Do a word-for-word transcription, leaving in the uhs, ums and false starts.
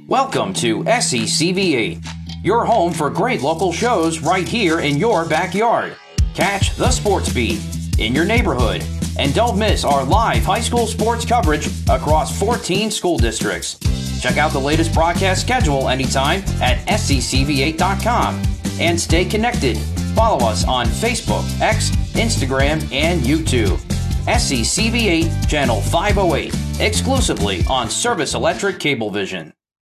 Welcome to S C C V eight, your home for great local shows right here in your backyard. Catch the Sports Beat in your neighborhood, and don't miss our live high school sports coverage across fourteen school districts. Check out the latest broadcast schedule anytime at S C C V eight dot com and stay connected. Follow us on Facebook, X, Instagram, and YouTube. S C C V eight Channel five oh eight, exclusively on Service Electric Cablevision.